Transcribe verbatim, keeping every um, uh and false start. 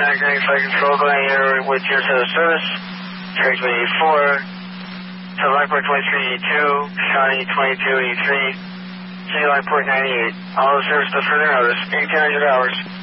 Acting Flight Control going here with your service. Transmit eighty-four. To Lightport twenty-three eighty-two. Shawnee twenty-two eighty-three. City Lightport ninety-eight. All the service to further notice. eighteen hundred hours.